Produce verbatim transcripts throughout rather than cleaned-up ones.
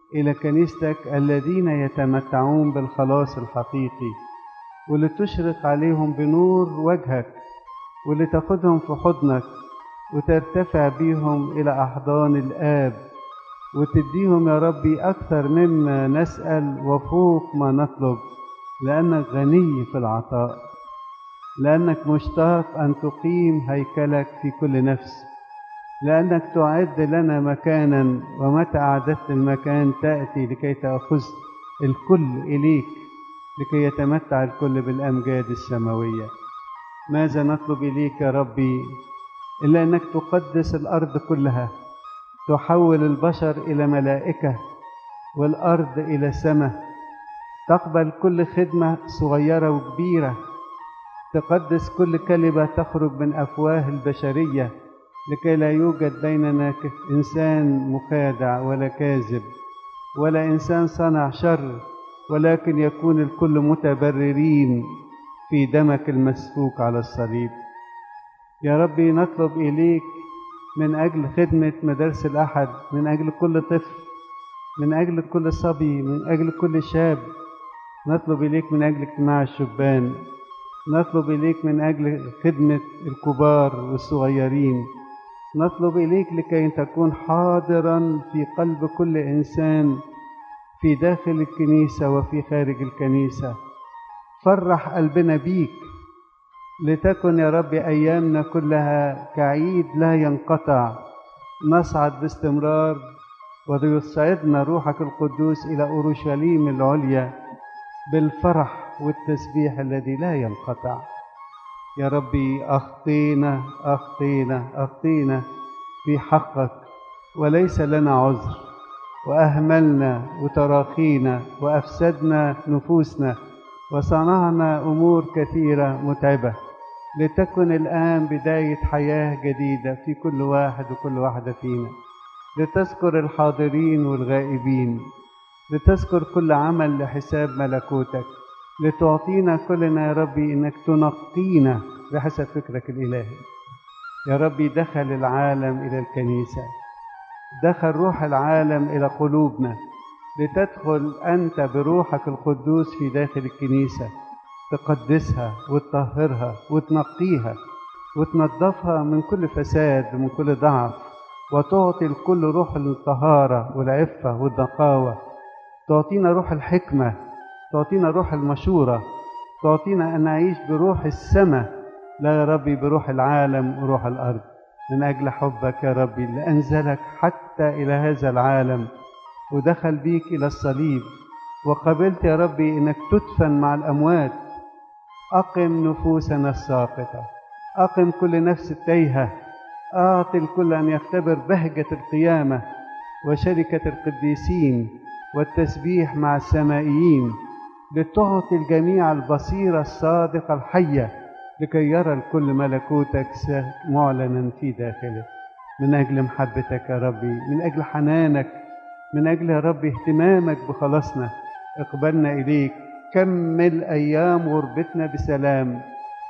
إلى كنيستك الذين يتمتعون بالخلاص الحقيقي، ولتشرق عليهم بنور وجهك، ولتاخدهم في حضنك وترتفع بيهم إلى أحضان الآب، وتديهم يا ربي أكثر مما نسأل وفوق ما نطلب، لأنك غني في العطاء، لأنك مشتاق أن تقيم هيكلك في كل نفس، لأنك تعد لنا مكانا، ومتى أعددت المكان تأتي لكي تأخذ الكل إليك، لكي يتمتع الكل بالأمجاد السماوية. ماذا نطلب إليك يا ربي إلا أنك تقدس الأرض كلها، تحول البشر إلى ملائكة والأرض إلى سماء، تقبل كل خدمة صغيرة وكبيرة، تقدس كل كلمة تخرج من أفواه البشرية، لكي لا يوجد بيننا إنسان مخادع ولا كاذب ولا إنسان صنع شر، ولكن يكون الكل متبررين في دمك المسفوك على الصليب. يا ربي نطلب إليك من أجل خدمة مدارس الأحد، من أجل كل طفل، من أجل كل صبي، من أجل كل شاب، نطلب إليك من أجل اجتماع الشبان، نطلب إليك من أجل خدمة الكبار والصغيرين، نطلب إليك لكي تكون حاضرا في قلب كل إنسان في داخل الكنيسة وفي خارج الكنيسة. فرح قلبنا بيك، لتكن يا رب أيامنا كلها كعيد لا ينقطع، نصعد باستمرار ويصعدنا روحك القدوس إلى أورشليم العليا بالفرح والتسبيح الذي لا ينقطع. يا ربي أخطينا أخطينا أخطينا في حقك وليس لنا عذر، وأهملنا وتراخينا وأفسدنا نفوسنا وصنعنا أمور كثيرة متعبة، لتكن الآن بداية حياة جديدة في كل واحد وكل واحدة فينا، لتذكر الحاضرين والغائبين، لتذكر كل عمل لحساب ملكوتك، لتعطينا كلنا يا ربي إنك تنقينا بحسب فكرك الإلهي. يا ربي دخل العالم إلى الكنيسة، دخل روح العالم إلى قلوبنا، لتدخل أنت بروحك القدوس في داخل الكنيسة، تقدسها وتطهرها وتنقيها وتنظفها من كل فساد ومن كل ضعف، وتعطي الكل روح الطهارة والعفة والنقاوة، تعطينا روح الحكمة، تعطينا روح المشورة، تعطينا أن نعيش بروح السماء، لا يا ربي بروح العالم وروح الأرض. من أجل حبك يا ربي اللي أنزلك حتى إلى هذا العالم ودخل بيك إلى الصليب، وقبلت يا ربي إنك تدفن مع الأموات، أقم نفوسنا الساقطة، أقم كل نفس التايهة، أعطي الكل أن يختبر بهجة القيامة وشركة القديسين والتسبيح مع السمائيين، لتعطي الجميع البصيرة الصادقة الحية، لكي يرى الكل ملكوتك معلنا في داخله. من أجل محبتك يا ربي، من أجل حنانك، من أجل يا ربي اهتمامك بخلاصنا، اقبلنا إليك، كمل أيام غربتنا بسلام،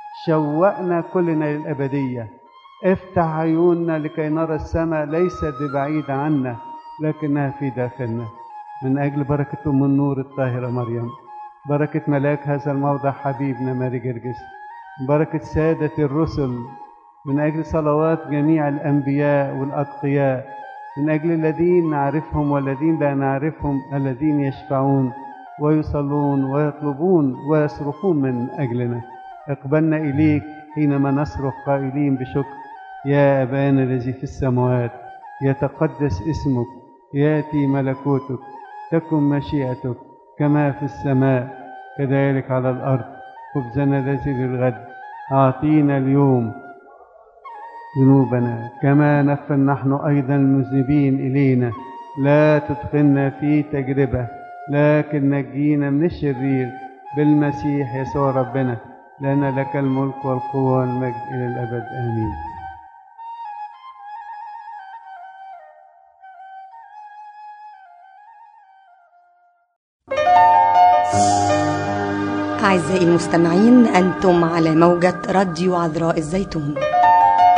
شوقنا كلنا للأبدية، افتح عيوننا لكي نرى السماء ليست ببعيد عنا لكنها في داخلنا. من أجل بركة أم النور الطاهرة مريم، بركة ملاك هذا الموضع حبيبنا ماري جرجس، بركة سادة الرسل، من أجل صلوات جميع الأنبياء والأتقياء، من أجل الذين نعرفهم والذين لا نعرفهم، الذين يشفعون ويصلون ويطلبون ويصرخون من أجلنا. اقبلنا إليك حينما نصرخ قائلين بشكر: يا أبانا الذي في السماوات، يتقدس اسمك، يأتي ملكوتك، تكن مشيئتك كما في السماء كذلك على الأرض. خبزنا الذي للغد أعطينا اليوم، ذنوبنا كما نغفر نحن أيضا المذنبين إلينا، لا تدخلنا في تجربة لكن نجينا من الشرير، بالمسيح يسوع ربنا، لأن لك الملك والقوة والمجد إلى الأبد آمين. أعزائي المستمعين، أنتم على موجة راديو عذراء الزيتون.